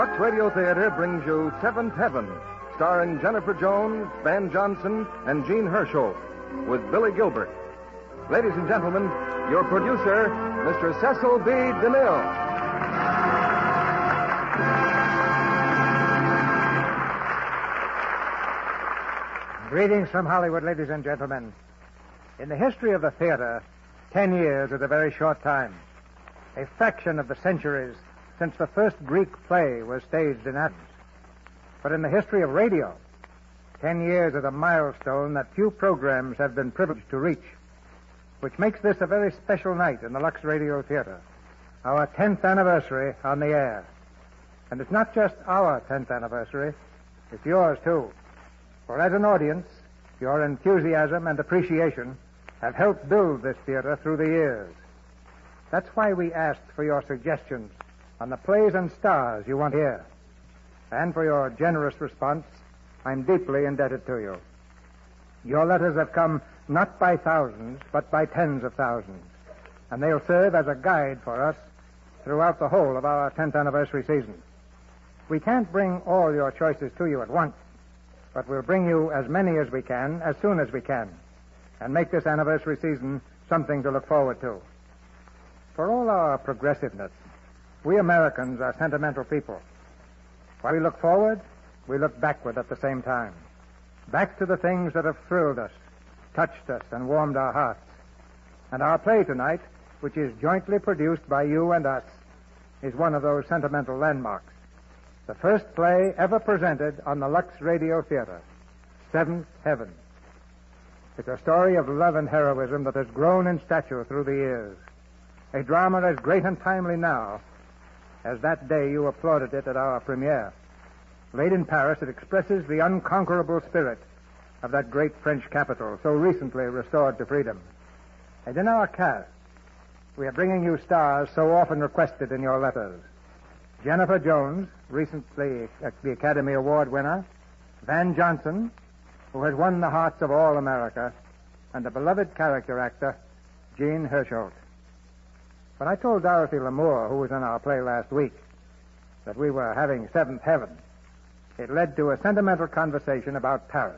Lux Radio Theater brings you Seventh Heaven, starring Jennifer Jones, Van Johnson, and Jean Hersholt, with Billy Gilbert. Ladies and gentlemen, your producer, Mr. Cecil B. DeMille. Greetings from Hollywood, ladies and gentlemen. In the history of the theater, 10 years is a very short time, a fraction of the centuries since the first Greek play was staged in Athens. But in the history of radio, 10 years is a milestone that few programs have been privileged to reach, which makes this a very special night in the Lux Radio Theater, our 10th anniversary on the air. And it's not just our 10th anniversary, it's yours too. For as an audience, your enthusiasm and appreciation have helped build this theater through the years. That's why we asked for your suggestions on the plays and stars you want to hear. And for your generous response, I'm deeply indebted to you. Your letters have come not by thousands, but by tens of thousands. And they'll serve as a guide for us throughout the whole of our 10th anniversary season. We can't bring all your choices to you at once, but we'll bring you as many as we can, as soon as we can, and make this anniversary season something to look forward to. For all our progressiveness, we Americans are sentimental people. While we look forward, we look backward at the same time. Back to the things that have thrilled us, touched us, and warmed our hearts. And our play tonight, which is jointly produced by you and us, is one of those sentimental landmarks. The first play ever presented on the Lux Radio Theater, Seventh Heaven. It's a story of love and heroism that has grown in stature through the years. A drama as great and timely now as that day you applauded it at our premiere. Laid in Paris, it expresses the unconquerable spirit of that great French capital, so recently restored to freedom. And in our cast, we are bringing you stars so often requested in your letters. Jennifer Jones, recently the Academy Award winner, Van Johnson, who has won the hearts of all America, and the beloved character actor, Jean Hersholt. When I told Dorothy Lamour, who was in our play last week, that we were having Seventh Heaven, it led to a sentimental conversation about Paris.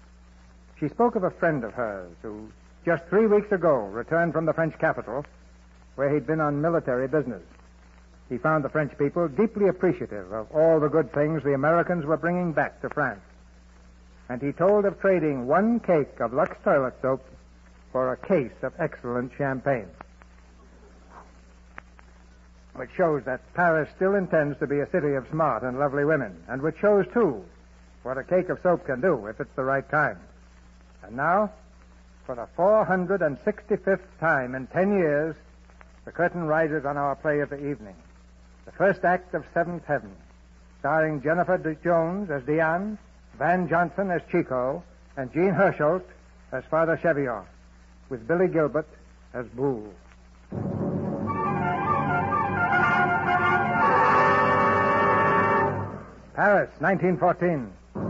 She spoke of a friend of hers who, just 3 weeks ago, returned from the French capital, where he'd been on military business. He found the French people deeply appreciative of all the good things the Americans were bringing back to France. And he told of trading 1 cake of Lux toilet soap for a case of excellent champagne. Which shows that Paris still intends to be a city of smart and lovely women, and which shows, too, what a cake of soap can do if it's the right kind. And now, for the 465th time in 10 years, the curtain rises on our play of the evening, the first act of Seventh Heaven, starring Jennifer Jones as Diane, Van Johnson as Chico, and Jean Hersholt as Father Chevillon, with Billy Gilbert as Boule. Paris, 1914.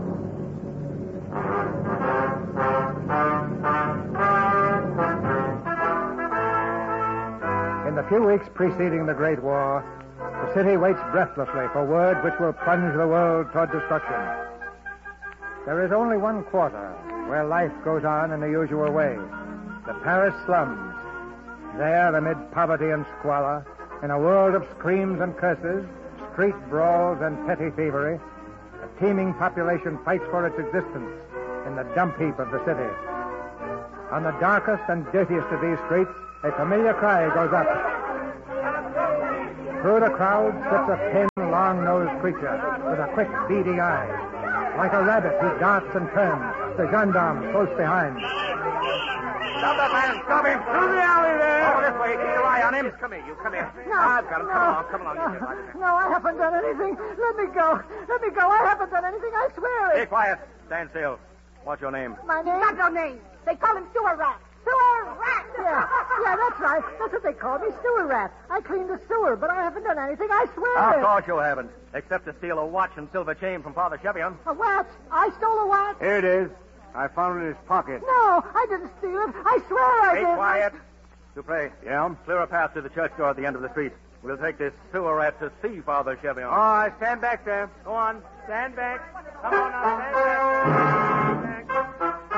In the few weeks preceding the Great War, the city waits breathlessly for word which will plunge the world toward destruction. There is only one quarter where life goes on in the usual way, the Paris slums. There, amid poverty and squalor, in a world of screams and curses, street brawls and petty thievery, a teeming population fights for its existence in the dump heap of the city. On the darkest and dirtiest of these streets, a familiar cry goes up. Through the crowd slips a thin, long-nosed creature with a quick, beady eye. Like a rabbit, he darts and turns, the gendarmes close behind. Stop that man! Stop him! Through the alley there! Oh, this way. Keep your eye on him. Come here. You come here. No. I've got him. Come along. No, I haven't done anything. Let me go. I haven't done anything. I swear it. Stay quiet. Stand still. What's your name? My name? Got no name. They call him Sewer Rat. Sewer Rat! Yeah, that's right. That's what they call me, Sewer Rat. I cleaned the sewer, but I haven't done anything. I swear Of it. course you haven't. Except to steal a watch and silver chain from Father Chevillon. A watch? I stole a watch? Here it is. I found it in his pocket. No, I didn't steal it. I swear I Stay did. quiet. Dupre. Yeah? Clear a path to the church door at the end of the street. We'll take this sewer rat to see Father Chevion. Oh, stand back there. Go on. Stand back. Come on now, stand back.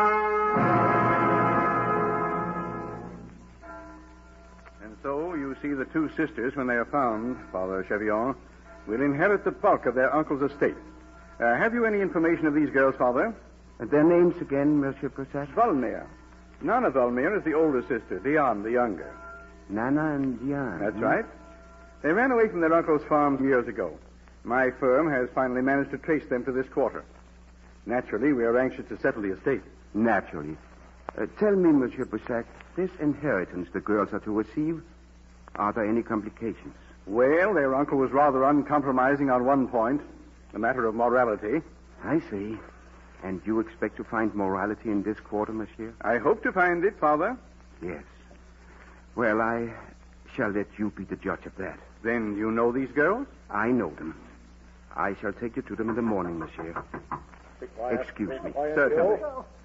And so you see the two sisters, when they are found, Father Chevion, will inherit the bulk of their uncle's estate. Have you any information of these girls, Father? Their names again, Monsieur Persac? Volmir. Nana Volmir is the older sister, Diane the younger. Nana and Diane. That's right. They ran away from their uncle's farm years ago. My firm has finally managed to trace them to this quarter. Naturally, we are anxious to settle the estate. Naturally. Tell me, Monsieur Persac, this inheritance the girls are to receive, are there any complications? Well, their uncle was rather uncompromising on one point, the matter of morality. I see. And you expect to find morality in this quarter, monsieur? I hope to find it, Father. Yes. Well, I shall let you be the judge of that. Then you know these girls? I know them. I shall take you to them in the morning, monsieur. Excuse me. Certainly.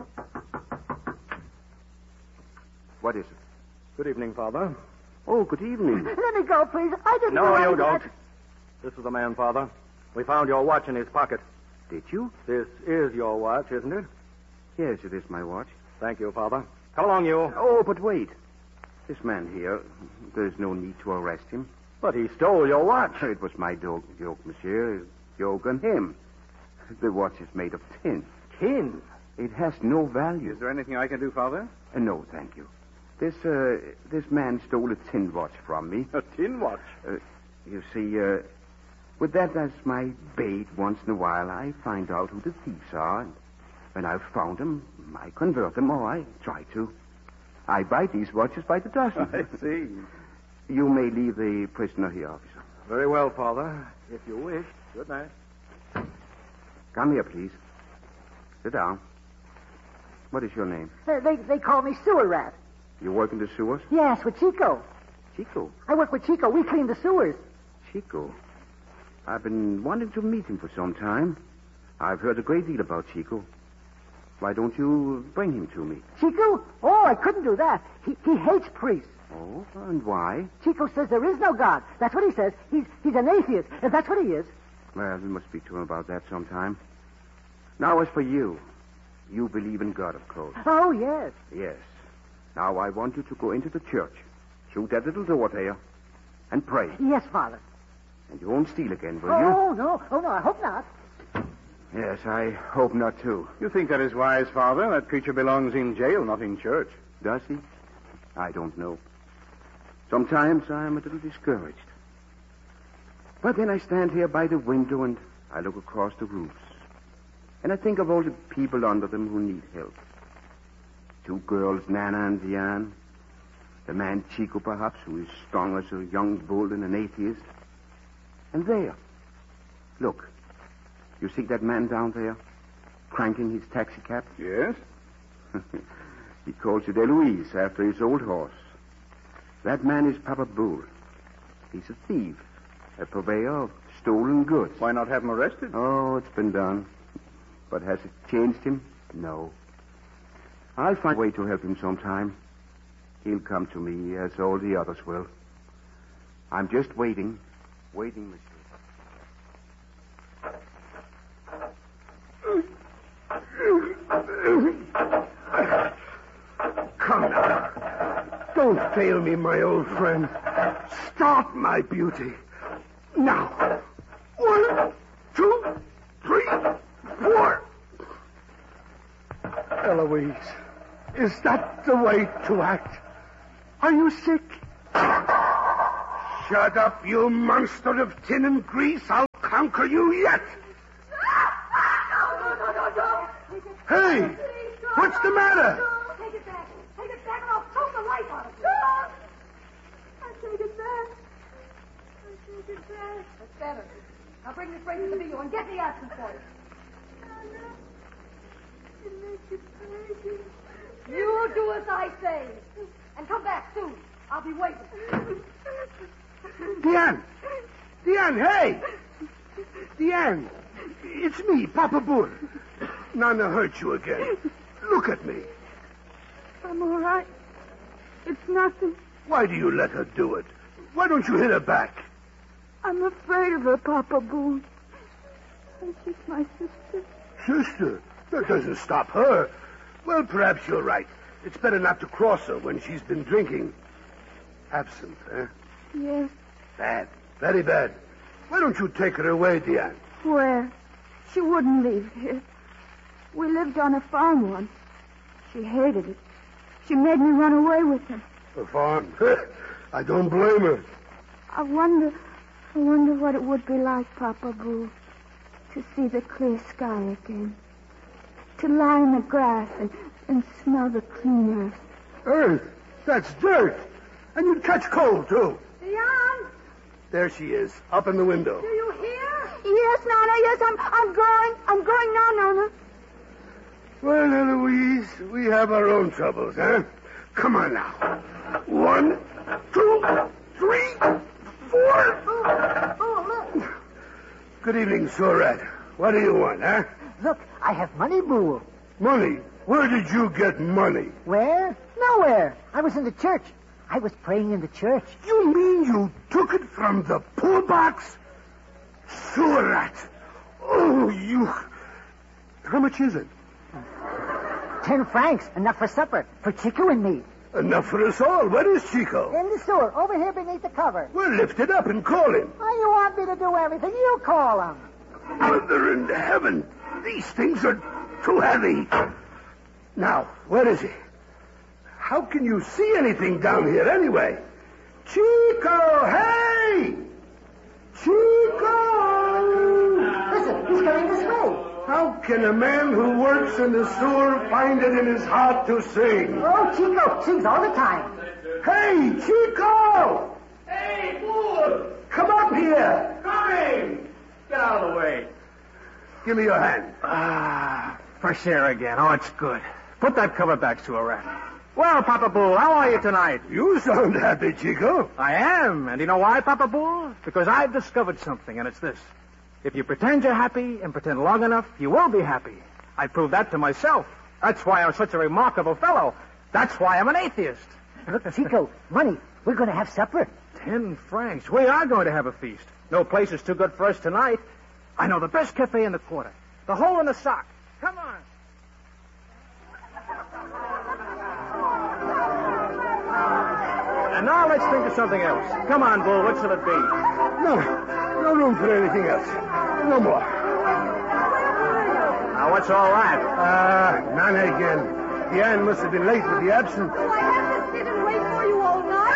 What is it? Good evening, Father. Oh, good evening. Let me go, please. I didn't No, know you I- don't. This is the man, Father. We found your watch in his pocket. Did you? This is your watch, isn't it? Yes, it is my watch. Thank you, Father. Come along, you. Oh, but wait. This man here, there's no need to arrest him. But he stole your watch. It was my joke, monsieur. Joke on him. The watch is made of tin. Tin? It has no value. Is there anything I can do, Father? No, thank you. This man stole a tin watch from me. A tin watch? You see, with that as my bait, once in a while I find out who the thieves are. And when I've found them, I convert them, or I try to. I buy these watches by the dozen. I see. You may leave the prisoner here, officer. Very well, Father. If you wish. Good night. Come here, please. Sit down. What is your name? They call me sewer rat. You work in the sewers? Yes, with Chico. Chico. I work with Chico. We clean the sewers. Chico. I've been wanting to meet him for some time. I've heard a great deal about Chico. Why don't you bring him to me? Chico? Oh, I couldn't do that. He hates priests. Oh, and why? Chico says there is no God. That's what he says. He's an atheist. And that's what he is. Well, we must speak to him about that sometime. Now, as for you, you believe in God, of course. Oh, yes. Yes. Now, I want you to go into the church, shoot that little door there, and pray. Yes, Father. And you won't steal again, will you? Oh, no. Oh, no, I hope not. Yes, I hope not, too. You think that is wise, Father? That creature belongs in jail, not in church. Does he? I don't know. Sometimes I'm a little discouraged. But then I stand here by the window and I look across the roofs. And I think of all the people under them who need help. 2 girls, Nana and Diane. The man Chico, perhaps, who is strong as a young bull and an atheist. And there. Look. You see that man down there? Cranking his taxi cab? Yes? He calls it Eloise, after his old horse. That man is Papa Bull. He's a thief. A purveyor of stolen goods. Why not have him arrested? Oh, it's been done. But has it changed him? No. I'll find a way to help him sometime. He'll come to me, as all the others will. I'm just waiting. Waiting, monsieur. Come now. Don't fail me, my old friend. Start, my beauty. Now. 1, 2, 3, 4. Eloise, is that the way to act? Are you sick? Shut up, you monster of tin and grease. I'll conquer you yet. No. Hey, what's the matter? Take it back. Take it back and I'll choke the life out of you. I take it back. That's better. Now bring this bracelet to me and get the action for it. You'll do as I say. And come back soon. I'll be waiting. Diane! Diane, hey! Diane, it's me, Papa Bull. Nana hurt you again. Look at me. I'm all right. It's nothing. Why do you let her do it? Why don't you hit her back? I'm afraid of her, Papa Boone. And she's my sister. Sister? That doesn't stop her. Well, perhaps you're right. It's better not to cross her when she's been drinking. Absinthe, eh? Yes. Bad. Very bad. Why don't you take her away, Diane? Where? She wouldn't leave here. We lived on a farm once. She hated it. She made me run away with her. A farm? I don't blame her. I wonder what it would be like, Papa Boo, to see the clear sky again. To lie in the grass and smell the clean earth. Earth? That's dirt. And you'd catch cold, too. Diane, There she is, up in the window. do you hear? Yes, Nana, yes, I'm going. I'm going now, Nana. Well, Eloise, we have our own troubles, huh? Come on now. 1, 2, 3, 4. Oh, look. Good evening, Surat. What do you want, huh? Look, I have money, Boo. Money? Where did you get money? Where? Nowhere. I was in the church. I was praying in the church. You mean you took it from the poor box? Surat. Oh, you... How much is it? 10 francs, enough for supper, for Chico and me. Enough for us all. Where is Chico? In the sewer, over here beneath the cover. Well, lift it up and call him. Oh, you want me to do everything? You call him. Mother in heaven, these things are too heavy. Now, where is he? How can you see anything down here anyway? Chico, hey! Chico! Listen, he's coming this way. How can a man who works in the sewer find it in his heart to sing? Oh, Chico sings all the time. Hey, Chico! Hey, fool! Come up here! Coming! Get out of the way. Give me your hand. Fresh air again. Oh, it's good. Put that cover back, Surat. Well, Papa Bull, how are you tonight? You sound happy, Chico. I am. And you know why, Papa Bull? Because I've discovered something, and it's this. If you pretend you're happy and pretend long enough, you will be happy. I proved that to myself. That's why I'm such a remarkable fellow. That's why I'm an atheist. Look, Chico, money. We're going to have supper. 10 francs. We are going to have a feast. No place is too good for us tonight. I know the best cafe in the quarter. The hole in the sock. Come on. And now let's think of something else. Come on, Bull. What shall it be? No room for anything else. No more. Now, what's all that? Nana again. Diane must have been late with the absinthe. Oh, I have to sit and wait for you all night.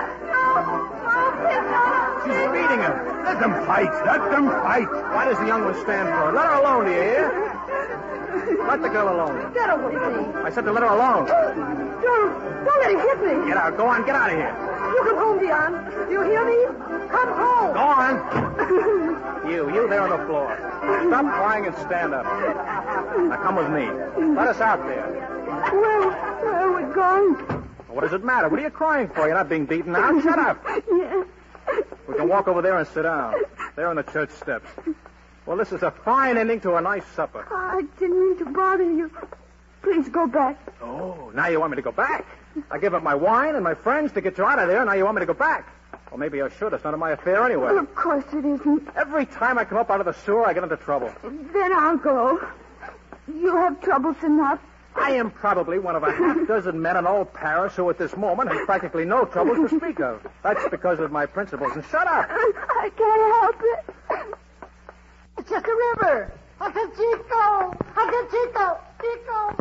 She's beating him. Let them fight. Let them fight. Why does the young one stand for it? Let her alone, do you hear? Let the girl alone. Get away from me. I said to let her alone. Don't let him hit me. Get out. Go on. Get out of here. You come home, Dion. Do you hear me? Come home. Go on. You there on the floor. Stop crying and stand up. Now come with me. Let us out there. Where are we going? What does it matter? What are you crying for? You're not being beaten now. Shut up. Yes. We can walk over there and sit down. There on the church steps. Well, this is a fine ending to a nice supper. I didn't mean to bother you. Please go back. Oh, now you want me to go back? I give up my wine and my friends to get you out of there, and now you want me to go back? Well, maybe I should. It's none of my affair anyway. Well, of course it isn't. Every time I come up out of the sewer, I get into trouble. Then I'll go. You have troubles enough. I am probably one of a half-dozen men in all Paris who at this moment have practically no troubles to speak of. That's because of my principles. And shut up. I can't help it. It's just a river. Uncle Chico. Uncle Chico. Chico.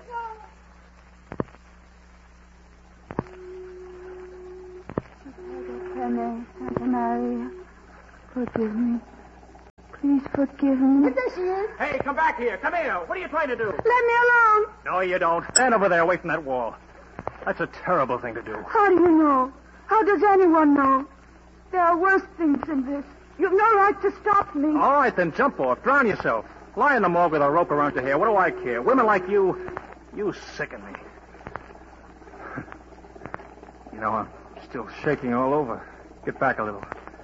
Santa Maria, forgive me. Please forgive me. There she is. Hey, come back here. Come here. What are you trying to do? Let me alone. No, you don't. Stand over there away from that wall. That's a terrible thing to do. How do you know? How does anyone know? There are worse things than this. You've no right to stop me. All right, then jump off. Drown yourself. Lie in the morgue with a rope around your hair. What do I care? Women like you sicken me. You know, I'm still shaking all over. Get back a little.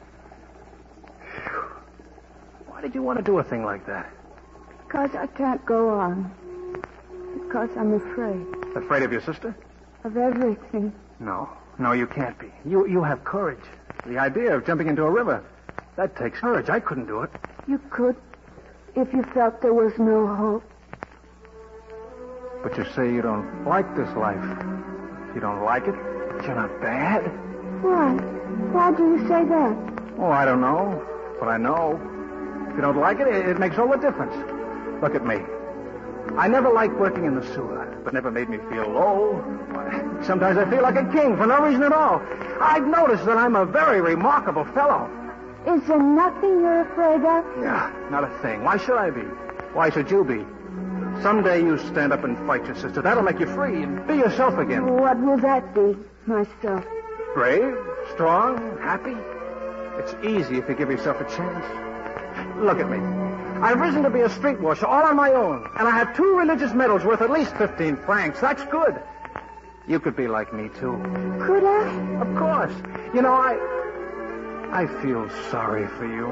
Whew. Why did you want to do a thing like that? Because I can't go on. Because I'm afraid. Afraid of your sister? Of everything. No, you can't be. You have courage. The idea of jumping into a river. That takes courage. I couldn't do it. You could, if you felt there was no hope. But you say you don't like this life. You don't like it, but you're not bad. Why? Why do you say that? Oh, I don't know. But I know. If you don't like it, it makes all the difference. Look at me. I never liked working in the sewer, but never made me feel low. Why, sometimes I feel like a king for no reason at all. I've noticed that I'm a very remarkable fellow. Is there nothing you're afraid of? Yeah, not a thing. Why should I be? Why should you be? Someday you stand up and fight your sister. That'll make you free and be yourself again. What will that be, myself? Brave, strong, happy. It's easy if you give yourself a chance. Look at me. I've risen to be a street washer all on my own, and I have 2 religious medals worth at least 15 francs. That's good. You could be like me, too. Could I? Of course. You know, I feel sorry for you.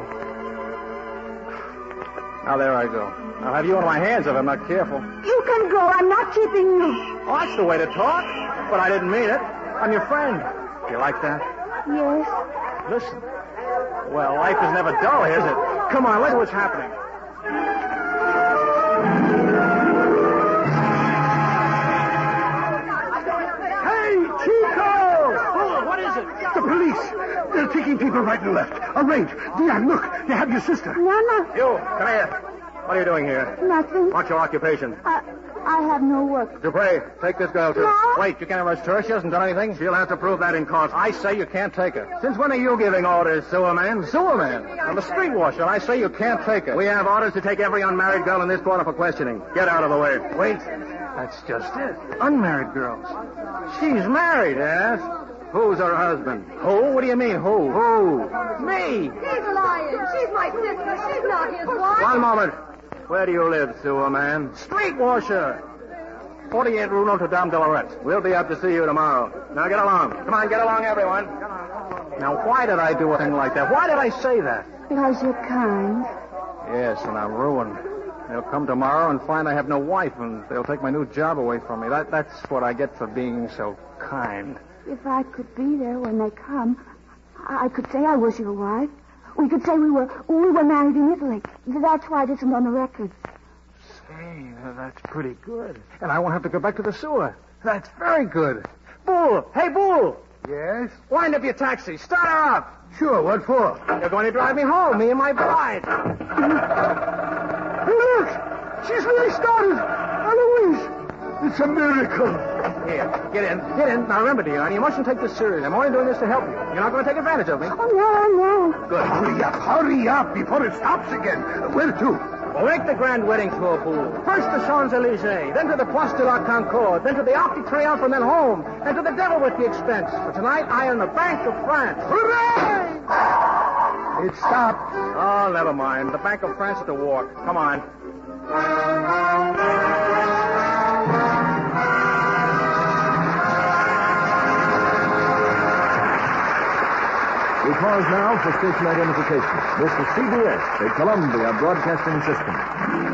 Now, there I go. I'll have you on my hands if I'm not careful. You can go. I'm not keeping you. Oh, that's the way to talk. But I didn't mean it. I'm your friend. You like that? Yes. Listen. Well, life is never dull, is it? Come on, let's see what's happening. Hey, Chico! Oh, what is it? The police. They're taking people right and left. A raid. Diane, look. They have your sister. Nana. You, come here. What are you doing here? Nothing. What's your occupation? I have no work. Dupre, take this girl, too. No. Wait, you can't arrest her. She hasn't done anything. She'll have to prove that in court. I say you can't take her. Since when are you giving orders, sewerman? Sewerman? I'm a street washer, and I say you can't take her. We have orders to take every unmarried girl in this corner for questioning. Get out of the way. Wait. That's just it. Unmarried girls. She's married, yes? Who's her husband? Who? What do you mean, who? Who? Me. He's lying. She's my sister. She's not his wife. One moment. Where do you live, sewerman? Street washer. 48 Rue Notre Dame de Lorette. We'll be up to see you tomorrow. Now get along. Come on, get along, everyone. Now, why did I do a thing like that? Why did I say that? Because you're kind. Yes, and I'm ruined. They'll come tomorrow and find I have no wife, and they'll take my new job away from me. That's what I get for being so kind. If I could be there when they come, I could say I was your wife. We could say we were married in Italy. That's why it isn't on the record. Say, that's pretty good. And I won't have to go back to the sewer. That's very good. Bull! Hey, Bull! Yes? Wind up your taxi. Start her up. Sure, what for? You're going to drive me home, me and my bride. Hey, look! She's really started! Eloise! It's a miracle. Here, get in. Get in. Now, remember, dear, you mustn't take this seriously. I'm only doing this to help you. You're not going to take advantage of me. Oh, no. Good. Hurry up before it stops again. Where to? We'll make the grand wedding tour, Bull. First to Champs-Élysées, then to the Place de la Concorde, then to the Arc de Triomphe, and then home, and to the devil with the expense. For tonight, I am the Bank of France. Hooray! It stopped. Oh, never mind. The Bank of France at the walk. Come on. We pause now for station identification. This is CBS, the Columbia Broadcasting System.